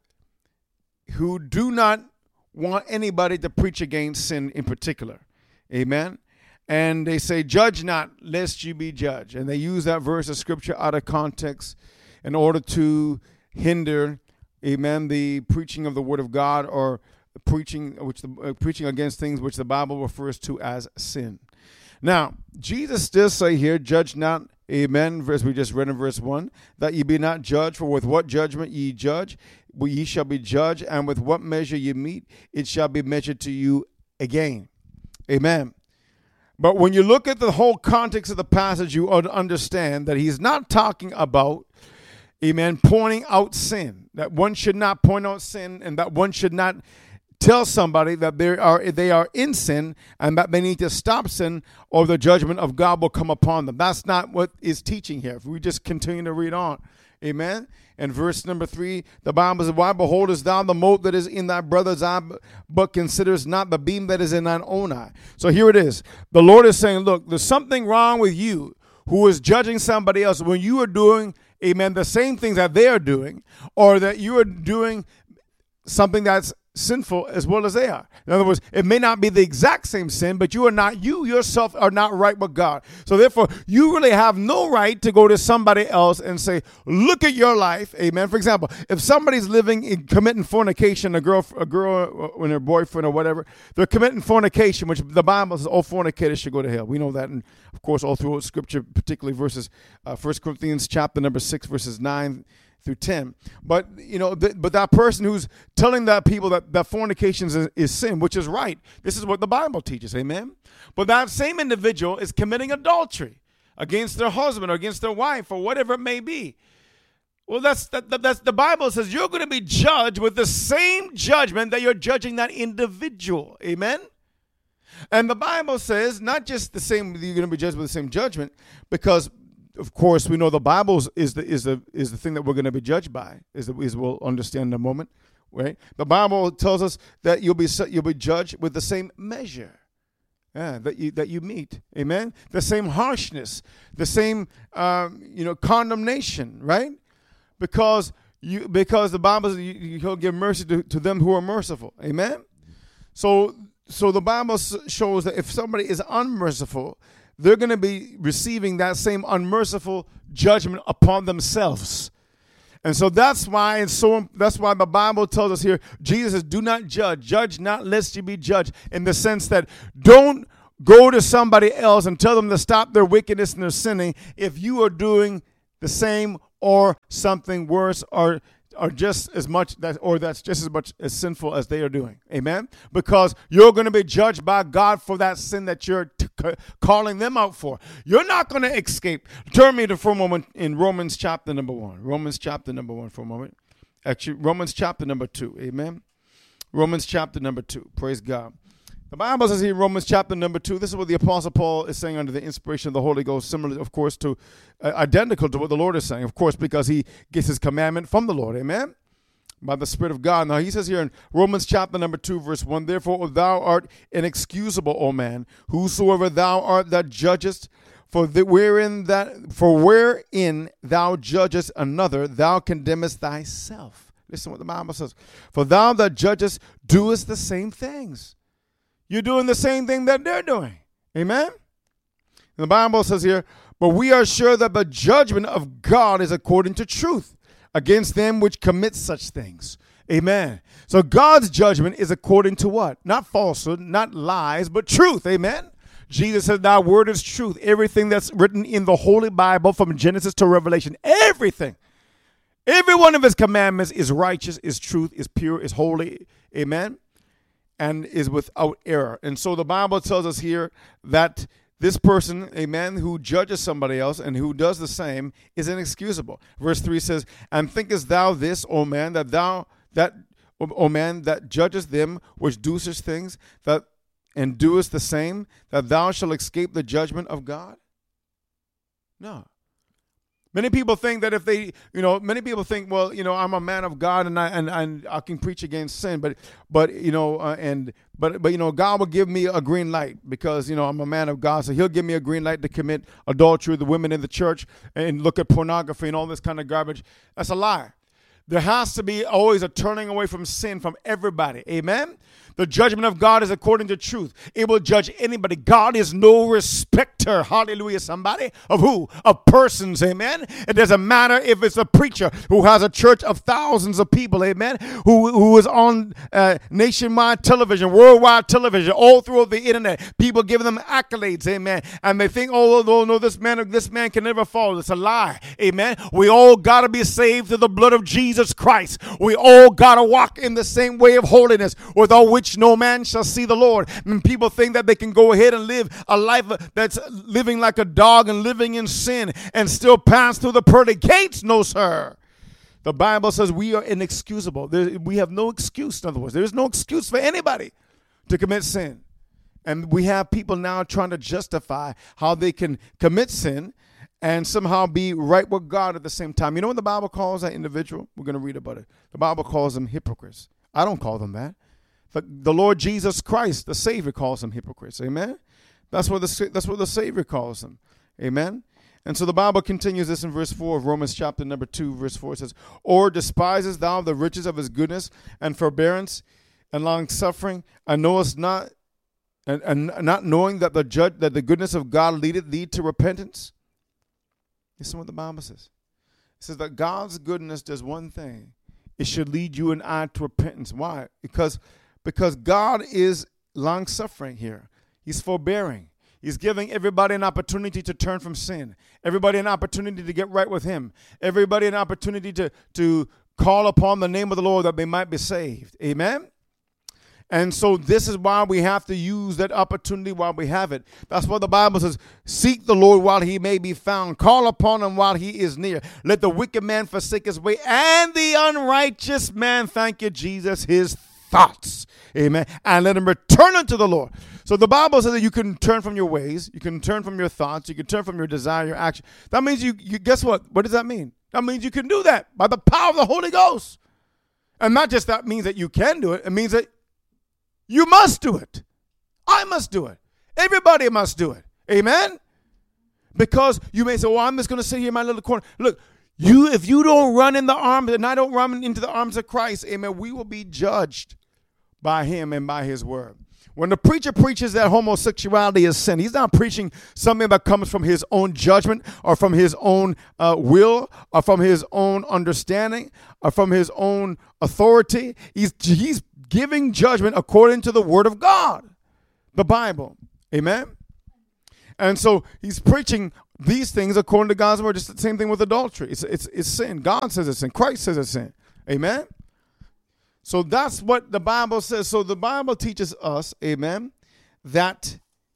who do not want anybody to preach against sin in particular. Amen. And they say, judge not, lest you be judged. And they use that verse of scripture out of context in order to hinder, amen, the preaching of the word of God, or preaching which the uh, preaching against things which the Bible refers to as sin. Now, Jesus does say here, judge not, amen, as we just read in verse one, that ye be not judged, for with what judgment ye judge, ye shall be judged, and with what measure ye meet, it shall be measured to you again. Amen. But when you look at the whole context of the passage, you understand that he's not talking about, amen, pointing out sin, that one should not point out sin, and that one should not tell somebody that they are they are in sin and that they need to stop sin, or the judgment of God will come upon them. That's not what is teaching here. If we just continue to read on, amen. And verse number three, the Bible says, why beholdest thou the mote that is in thy brother's eye, but considerest not the beam that is in thine own eye? So here it is. The Lord is saying, look, there's something wrong with you who is judging somebody else when you are doing, amen, the same things that they are doing, or that you are doing something that's sinful as well as they are. In other words, it may not be the exact same sin, but you are not, you yourself are not right with God. So therefore, you really have no right to go to somebody else and say, look at your life. Amen. For example, if somebody's living in committing fornication, a girl, a girl and her boyfriend or whatever, they're committing fornication, which the Bible says all fornicators should go to hell. We know that. And of course, all throughout scripture, particularly verses, uh, First Corinthians chapter number six, verses nine through ten. But, you know, th- but that person who's telling that people that, that fornication is, is sin, which is right. This is what the Bible teaches. Amen. But that same individual is committing adultery against their husband or against their wife or whatever it may be. Well, that's, that, that, that's the Bible says you're going to be judged with the same judgment that you're judging that individual. Amen. And the Bible says not just the same, you're going to be judged with the same judgment, because of course, we know the Bible is the is the is the thing that we're going to be judged by, is that as we'll understand in a moment, right? The Bible tells us that you'll be you'll be judged with the same measure. Yeah, that you that you meet, amen. The same harshness, the same um, you know condemnation, right? Because you because the Bible says you, you'll give mercy to, to them who are merciful, amen. So so the Bible shows that if somebody is unmerciful, they're going to be receiving that same unmerciful judgment upon themselves. And so that's why it's so that's why the Bible tells us here, Jesus says, do not judge. Judge not lest you be judged, in the sense that don't go to somebody else and tell them to stop their wickedness and their sinning if you are doing the same or something worse, or or just as much that or that's just as much as sinful as they are doing. Amen? Because you're going to be judged by God for that sin that you're t- c- calling them out for. You're not going to escape. Turn me to for a moment in Romans chapter number one. Romans chapter number one for a moment. Actually, Romans chapter number two. Amen? Romans chapter number two. Praise God. The Bible says here in Romans chapter number two, this is what the Apostle Paul is saying under the inspiration of the Holy Ghost, similar, of course, to, uh, identical to what the Lord is saying, of course, because he gets his commandment from the Lord, amen, by the Spirit of God. Now, he says here in Romans chapter number two, verse one, therefore thou art inexcusable, O man, whosoever thou art that judgest, for the, wherein that for wherein thou judgest another, thou condemnest thyself. Listen what the Bible says. For thou that judgest doest the same things. You're doing the same thing that they're doing. Amen? And the Bible says here, but we are sure that the judgment of God is according to truth against them which commit such things. Amen. So God's judgment is according to what? Not falsehood, not lies, but truth. Amen? Jesus said, thy word is truth. Everything that's written in the Holy Bible from Genesis to Revelation, everything, every one of his commandments is righteous, is truth, is pure, is holy. Amen? And is without error. And so the Bible tells us here that this person, amen, who judges somebody else and who does the same is inexcusable. Verse three says, and thinkest thou this, O man, that thou, that, O man, that judgest them which do such things, that and doest the same, that thou shalt escape the judgment of God? No. Many people think that if they, you know, many people think, well, you know, I'm a man of God and I and, and I can preach against sin, but, but you know, uh, and but but you know, God will give me a green light because you know I'm a man of God, so He'll give me a green light to commit adultery with the women in the church and look at pornography and all this kind of garbage. That's a lie. There has to be always a turning away from sin from everybody. Amen. The judgment of God is according to truth. It will judge anybody. God is no respecter, hallelujah, somebody, of who? Of persons, amen? It doesn't matter if it's a preacher who has a church of thousands of people, amen, who, who is on uh, nationwide television, worldwide television, all through the internet. People giving them accolades, amen, and they think, oh, no, no, this man, this man can never fall. It's a lie, amen? We all got to be saved through the blood of Jesus Christ. We all got to walk in the same way of holiness, without which no man shall see the Lord. And people think that they can go ahead and live a life that's living like a dog and living in sin and still pass through the pearly gates. No, sir. The Bible says we are inexcusable. There, we have no excuse, in other words. There's no excuse for anybody to commit sin. And we have people now trying to justify how they can commit sin and somehow be right with God at the same time. You know what the Bible calls that individual? We're going to read about it. The Bible calls them hypocrites. I don't call them that. The, the Lord Jesus Christ, the Savior, calls them hypocrites. Amen? That's what the, that's what the Savior calls them. Amen? And so the Bible continues this in verse four of Romans chapter number two, verse four. It says, or despisest thou the riches of his goodness and forbearance and long suffering, and knowest not, and, and not knowing that the judge, that the goodness of God leadeth thee to repentance? Listen what the Bible says. It says that God's goodness does one thing. It should lead you and I to repentance. Why? Because Because God is long-suffering here. He's forbearing. He's giving everybody an opportunity to turn from sin. Everybody an opportunity to get right with him. Everybody an opportunity to, to call upon the name of the Lord that they might be saved. Amen? And so this is why we have to use that opportunity while we have it. That's what the Bible says. Seek the Lord while he may be found. Call upon him while he is near. Let the wicked man forsake his way, and the unrighteous man, thank you, Jesus, his thoughts. Amen. And let him return unto the Lord. So the Bible says that you can turn from your ways. You can turn from your thoughts. You can turn from your desire, your action. That means you, you guess what? What does that mean? That means you can do that by the power of the Holy Ghost. And not just that means that you can do it. It means that you must do it. I must do it. Everybody must do it. Amen? Because you may say, well, I'm just going to sit here in my little corner. Look, you, if you don't run in the arms, and I don't run into the arms of Christ, amen, we will be judged by him and by his word. When the preacher preaches that homosexuality is sin, he's not preaching something that comes from his own judgment or from his own uh, will or from his own understanding or from his own authority. He's, he's giving judgment according to the word of God, the Bible. Amen? And so he's preaching these things according to God's word. It's the same thing with adultery. It's, it's, it's sin. God says it's sin. Christ says it's sin. Amen? So that's what the Bible says. So the Bible teaches us, amen, that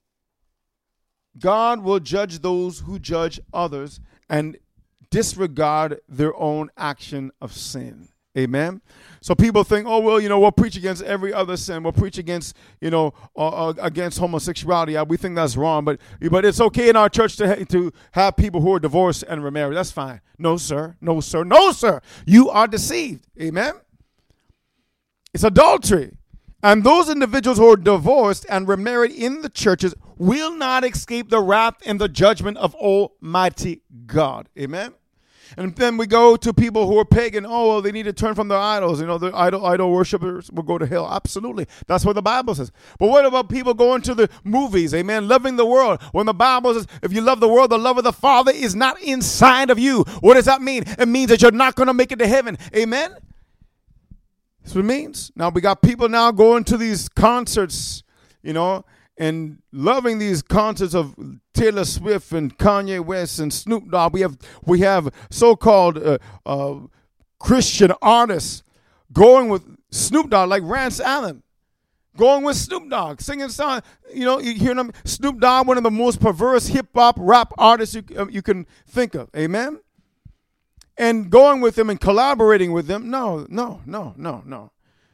God will judge those who judge others and disregard their own action of sin. Amen. So people think, oh, well, you know, we'll preach against every other sin. We'll preach against, you know, uh, uh, against homosexuality. We think that's wrong. But but it's okay in our church to, ha- to have people who are divorced and remarried. That's fine. No, sir. No, sir. No, sir. You are deceived. Amen. It's adultery. And those individuals who are divorced and remarried in the churches will not escape the wrath and the judgment of Almighty God. Amen. And then we go to people who are pagan. Oh, well, they need to turn from their idols. You know, the idol idol worshipers will go to hell. Absolutely. That's what the Bible says. But what about people going to the movies? Amen. Loving the world. When the Bible says, if you love the world, the love of the Father is not inside of you. What does that mean? It means that you're not going to make it to heaven. Amen. That's what it means. Now we got people now going to these concerts, you know, and loving these concerts of Taylor Swift and Kanye West and Snoop Dogg. We have we have so-called uh, uh, Christian artists going with Snoop Dogg, like Rance Allen, going with Snoop Dogg, singing songs. You know, you hear them. Snoop Dogg, one of the most perverse hip hop rap artists you uh, you can think of. Amen. And going with them and collaborating with them. No, no, no, no, no.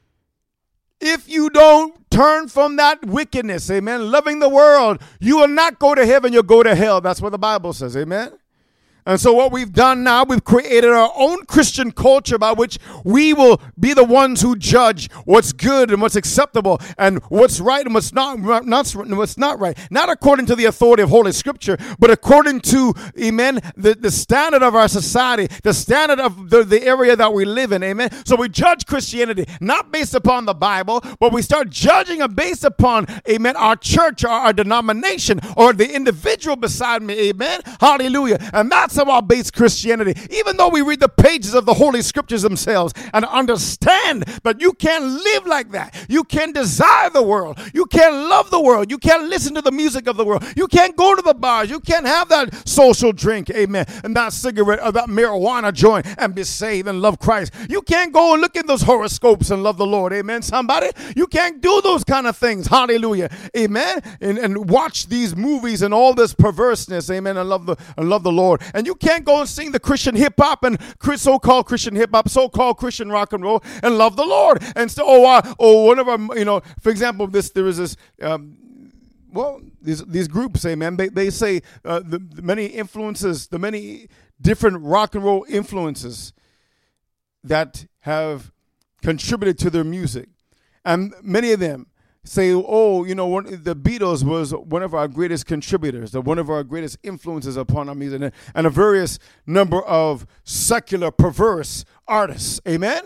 If you don't turn from that wickedness, amen, loving the world, you will not go to heaven, you'll go to hell. That's what the Bible says, amen. And so what we've done now, we've created our own Christian culture by which we will be the ones who judge what's good and what's acceptable and what's right and what's not, not what's not right. Not according to the authority of Holy Scripture, but according to, amen, the, the standard of our society, the standard of the, the area that we live in, amen. So we judge Christianity not based upon the Bible, but we start judging it based upon, amen, our church or our denomination or the individual beside me, amen. Hallelujah. And that's how I base Christianity. Even though we read the pages of the Holy Scriptures themselves and understand that you can't live like that. You can't desire the world. You can't love the world. You can't listen to the music of the world. You can't go to the bars. You can't have that social drink, amen, and that cigarette or that marijuana joint and be saved and love Christ. You can't go and look at those horoscopes and love the Lord, amen, somebody. You can't do those kind of things, hallelujah, amen, and, and watch these movies and all this perverseness, amen, and love the, and love the Lord. And you can't go and sing the Christian hip-hop and so-called Christian hip-hop, so-called Christian rock and roll and love the Lord. And so, oh, uh, oh one of them, you know, for example, this there is this, um, well, these these groups, amen, they, they say uh, the, the many influences, the many different rock and roll influences that have contributed to their music. And many of them say, oh, you know, one, the Beatles was one of our greatest contributors, one of our greatest influences upon our music, and, and a various number of secular, perverse artists. Amen?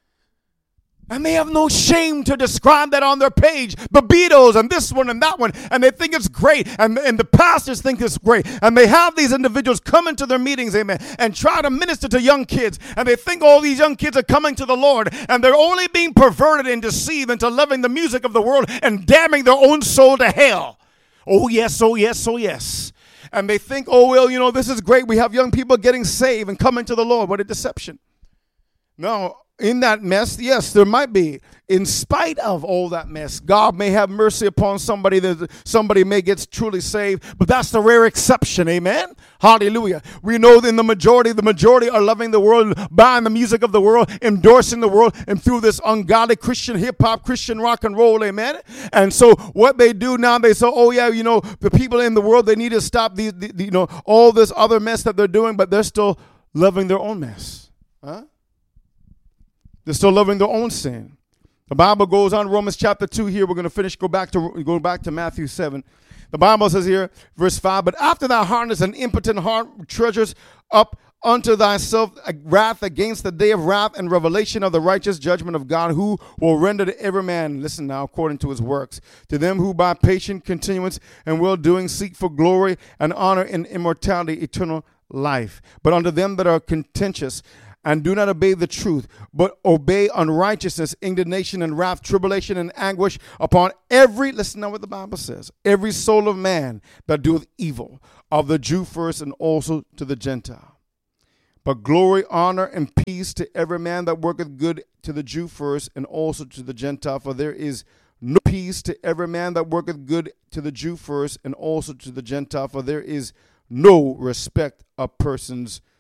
And they have no shame to describe that on their page. The Beatles and this one and that one. And they think it's great. And, and the pastors think it's great. And they have these individuals come into their meetings, amen, and try to minister to young kids. And they think all these young kids are coming to the Lord. And they're only being perverted and deceived into loving the music of the world and damning their own soul to hell. Oh, yes, oh, yes, oh, yes. And they think, oh, well, you know, this is great. We have young people getting saved and coming to the Lord. What a deception. No. In that mess, yes, there might be. In spite of all that mess, God may have mercy upon somebody that somebody may get truly saved, but that's the rare exception, amen? Hallelujah. We know that in the majority, the majority are loving the world, buying the music of the world, endorsing the world, and through this ungodly Christian hip-hop, Christian rock and roll, amen? And so what they do now, they say, oh, yeah, you know, the people in the world, they need to stop these, the, you know, all this other mess that they're doing, but they're still loving their own mess, huh? They're still loving their own sin. The Bible goes on, Romans chapter two here. We're going to finish, go back to go back to Matthew seven. The Bible says here, verse five, but after thou harness an impotent heart, treasures up unto thyself wrath against the day of wrath and revelation of the righteous judgment of God, who will render to every man, listen now, according to his works. To them who by patient continuance and well-doing seek for glory and honor and immortality, eternal life. But unto them that are contentious and do not obey the truth, but obey unrighteousness, indignation and wrath, tribulation and anguish upon every, listen now what the Bible says, every soul of man that doeth evil, of the Jew first and also to the Gentile. But glory, honor, and peace to every man that worketh good, to the Jew first and also to the Gentile. For there is no peace to every man that worketh good, to the Jew first and also to the Gentile. For there is no respect of persons